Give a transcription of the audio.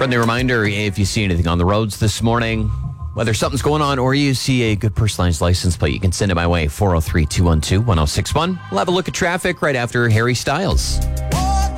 Friendly reminder, if you see anything on the roads this morning, whether something's going on or you see a good personalized license plate, you can send it my way, 403-212-1061. We'll have a look at traffic right after Harry Styles.